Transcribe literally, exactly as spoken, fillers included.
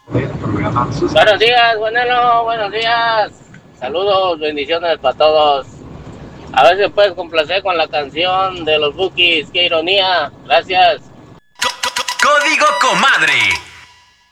Buenos días, Buenelo, buenos días. Saludos, bendiciones para todos. A ver si puedes complacer con la canción de los Bookies. Qué ironía. Gracias. Código Comadre.